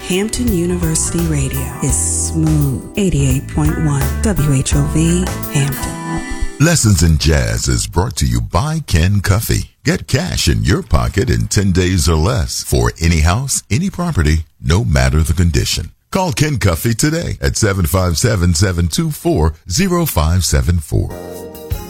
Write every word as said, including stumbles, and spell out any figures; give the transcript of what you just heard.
Hampton University Radio is smooth. eighty-eight point one W H O V, Hampton. Lessons in Jazz is brought to you by Ken Cuffey. Get cash in your pocket in ten days or less for any house, any property, no matter the condition. Call Ken Cuffey today at seven five seven, seven two four, zero five seven four.